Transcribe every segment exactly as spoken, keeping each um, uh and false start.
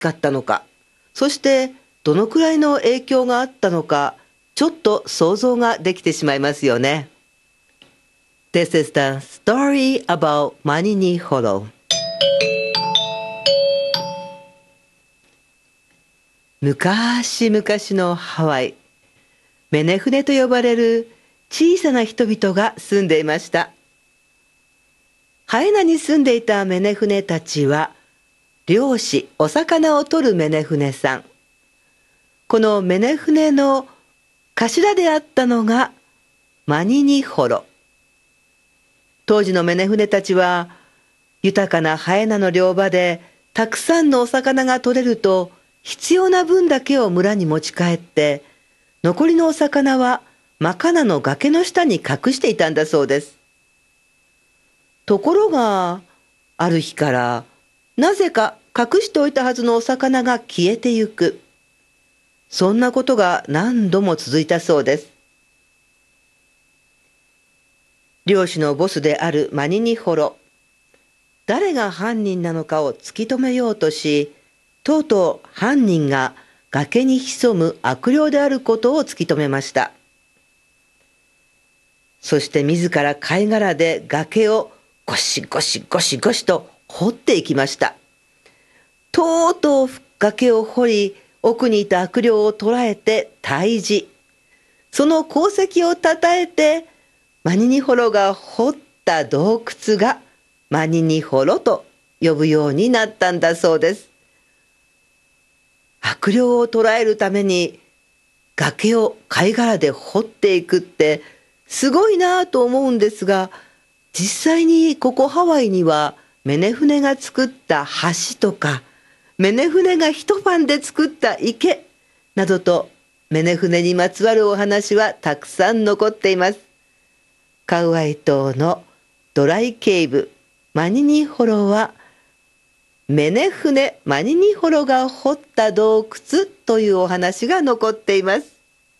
かったのか、そしてどのくらいの影響があったのか、ちょっと想像ができてしまいますよね。This is the story about マニニホロ。昔々のハワイ、メネフネと呼ばれる小さな人々が住んでいました。ハエナに住んでいたメネフネたちは、漁師、お魚を取るメネフネさん。このメネフネの頭であったのがマニニホロ。当時のメネフネたちは、豊かなハエナの漁場でたくさんのお魚が取れると、必要な分だけを村に持ち帰って、残りのお魚はマカナの崖の下に隠していたんだそうです。ところが、ある日から、なぜか隠しておいたはずのお魚が消えてゆく。そんなことが何度も続いたそうです。漁師のボスであるマニニホロ。誰が犯人なのかを突き止めようとし、とうとう犯人が崖に潜む悪霊であることを突き止めました。そして自ら貝殻で崖をゴシゴシゴシゴシと掘っていきました。とうとう崖を掘り、奥にいた悪霊を捕らえて退治。その功績をたたえて、マニニホロが掘った洞窟がマニニホロと呼ぶようになったんだそうです。悪霊を捕らえるために崖を貝殻で掘っていくってすごいなぁと思うんですが、実際にここハワイにはメネフネが作った橋とか、メネフネが一晩で作った池などと、メネフネにまつわるお話はたくさん残っています。カウアイ島のドライケイブマニニホロは、メネフネ・マニニホロが掘った洞窟というお話が残っています。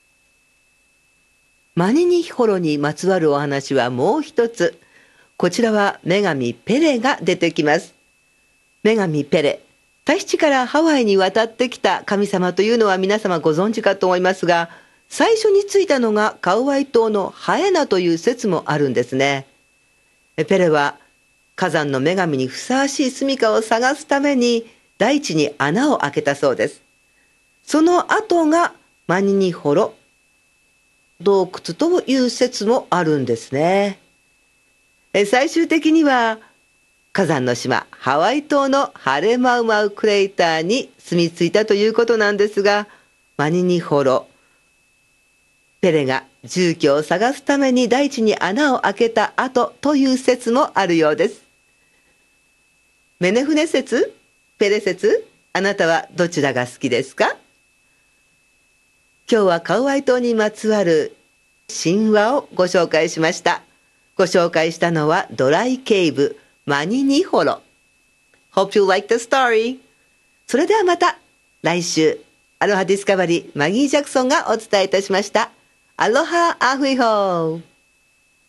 マニニホロにまつわるお話はもう一つ。こちらは女神ペレが出てきます。女神ペレ、タヒチからハワイに渡ってきた神様というのは皆様ご存知かと思いますが、最初に着いたのがカウアイ島のハエナという説もあるんですね。ペレは火山の女神にふさわしい住処を探すために大地に穴を開けたそうです。その後がマニニホロ洞窟という説もあるんですね。最終的には火山の島ハワイ島のハレマウマウクレーターに住み着いたということなんですが、マニニホロ、ペレが住居を探すために大地に穴を開けた後という説もあるようです。メネフネ説、ペレ説、あなたはどちらが好きですか？今日はカウアイ島にまつわる神話をご紹介しました。ご紹介したのはドライケイブマニニホロ。Hope you like the story. それではまた来週、アロハディスカバリーマギー・ジャクソンがお伝えいたしました。アロハアフイホー。